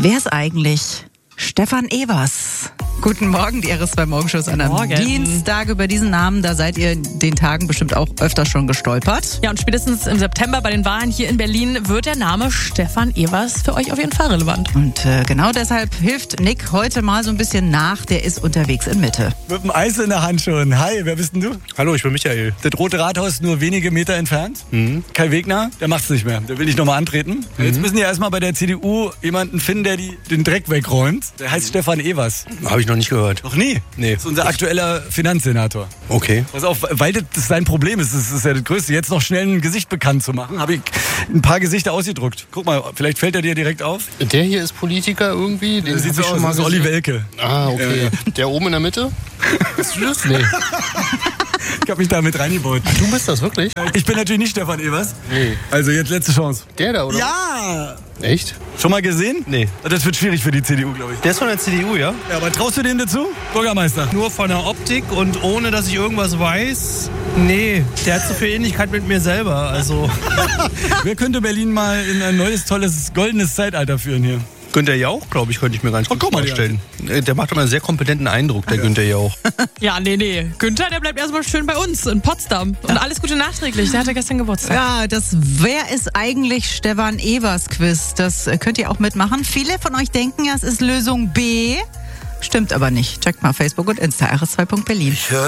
Wer ist eigentlich Stefan Evers? Guten Morgen, die RS2 Morgenshow ist an einem Dienstag. Über diesen Namen, da seid ihr in den Tagen bestimmt auch öfter schon gestolpert. Ja, und spätestens im September bei den Wahlen hier in Berlin wird der Name Stefan Evers für euch auf jeden Fall relevant. Und genau deshalb hilft Nick heute mal so ein bisschen nach. Der ist unterwegs in Mitte. Mit dem Eis in der Hand schon. Hi, wer bist denn du? Hallo, ich bin Michael. Das Rote Rathaus nur wenige Meter entfernt. Kai Wegner, der macht's nicht mehr. Der will nicht nochmal antreten. Jetzt müssen die erstmal bei der CDU jemanden finden, der den Dreck wegräumt. Der heißt Stefan Evers. Habe ich noch nicht gehört. Noch nie? Nee. Das ist unser aktueller Finanzsenator. Okay. Pass auf, weil das sein Problem ist. Das ist ja das Größte. Jetzt noch schnell ein Gesicht bekannt zu machen, habe ich ein paar Gesichter ausgedruckt. Guck mal, vielleicht fällt er dir direkt auf. Der hier ist Politiker irgendwie? Den Der sieht hab so ich aus, schon mal das ist Olli gesehen. Welke. Ah, okay. Der oben in der Mitte? Bist du das? Nee. Ich habe mich da mit reingebaut. Du bist das wirklich? Ich bin natürlich nicht Stefan Evers. Nee. Also jetzt letzte Chance. Der da, oder? Ja! Echt? Schon mal gesehen? Nee. Das wird schwierig für die CDU, glaube ich. Der ist von der CDU, ja? Ja, aber traust du dem dazu? Bürgermeister. Nur von der Optik und ohne, dass ich irgendwas weiß. Nee, der hat so viel Ähnlichkeit mit mir selber. Also Wer könnte Berlin mal in ein neues, tolles, goldenes Zeitalter führen hier? Günther Jauch, glaube ich, könnte ich mir ganz gut guck mal, vorstellen. Der macht immer einen sehr kompetenten Eindruck, der Günther Jauch. Ja, nee. Günther, der bleibt erstmal schön bei uns in Potsdam. Und alles Gute nachträglich, der hatte gestern Geburtstag. Ja, das Wer ist eigentlich Stefan Evers Quiz, das könnt ihr auch mitmachen. Viele von euch denken, ja, es ist Lösung B. Stimmt aber nicht. Checkt mal Facebook und Insta, RS2.Berlin.